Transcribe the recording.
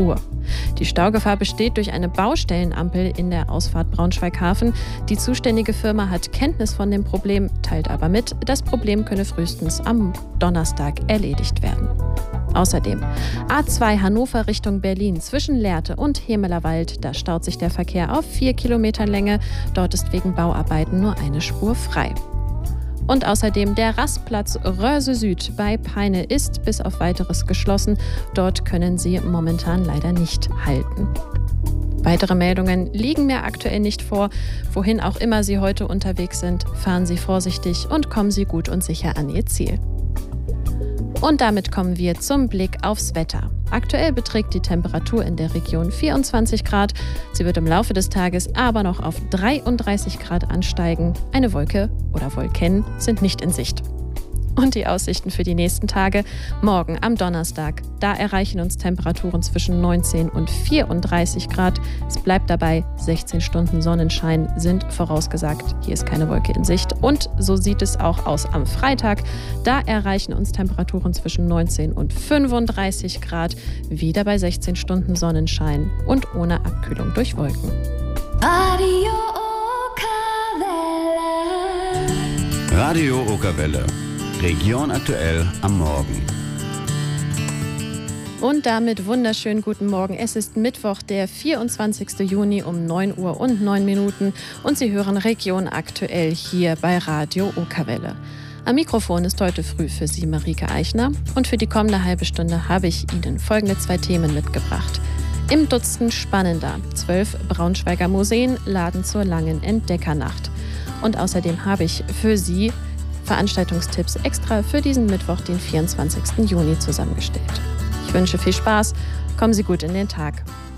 Uhr. Die Staugefahr besteht durch eine Baustellenampel in der Ausfahrt Braunschweig-Hafen. Die zuständige Firma hat Kenntnis von dem Problem, teilt aber mit, das Problem könne frühestens am Donnerstag erledigt werden. Außerdem A2 Hannover Richtung Berlin zwischen Lehrte und Hemelerwald. Da staut sich der Verkehr auf 4 Kilometer Länge. Dort ist wegen Bauarbeiten nur eine Spur frei. Und außerdem der Rastplatz Röhrse Süd bei Peine ist bis auf Weiteres geschlossen. Dort können Sie momentan leider nicht halten. Weitere Meldungen liegen mir aktuell nicht vor. Wohin auch immer Sie heute unterwegs sind, fahren Sie vorsichtig und kommen Sie gut und sicher an Ihr Ziel. Und damit kommen wir zum Blick aufs Wetter. Aktuell beträgt die Temperatur in der Region 24 Grad. Sie wird im Laufe des Tages aber noch auf 33 Grad ansteigen. Eine Wolke oder Wolken sind nicht in Sicht. Und die Aussichten für die nächsten Tage. Morgen am Donnerstag, da erreichen uns Temperaturen zwischen 19 und 34 Grad. Es bleibt dabei, 16 Stunden Sonnenschein sind vorausgesagt. Hier ist keine Wolke in Sicht. Und so sieht es auch aus am Freitag. Da erreichen uns Temperaturen zwischen 19 und 35 Grad. Wieder bei 16 Stunden Sonnenschein und ohne Abkühlung durch Wolken. Radio Okawelle. Radio Okawelle. Region aktuell am Morgen. Und damit wunderschönen guten Morgen. Es ist Mittwoch, der 24. Juni um 9 Uhr und 9 Minuten und Sie hören Region aktuell hier bei Radio Okawelle. Am Mikrofon ist heute früh für Sie Marike Eichner und für die kommende halbe Stunde habe ich Ihnen folgende 2 Themen mitgebracht. Im Dutzend spannender. 12 Braunschweiger Museen laden zur langen Entdeckernacht. Und außerdem habe ich für Sie Veranstaltungstipps extra für diesen Mittwoch, den 24. Juni zusammengestellt. Ich wünsche viel Spaß, kommen Sie gut in den Tag.